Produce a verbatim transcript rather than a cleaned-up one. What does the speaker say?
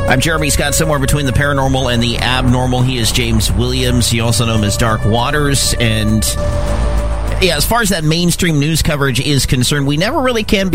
I'm Jeremy Scott, somewhere between the paranormal and the abnormal. He is James Williams. You also know him as Dark Waters. And yeah, as far as that mainstream news coverage is concerned, we never really can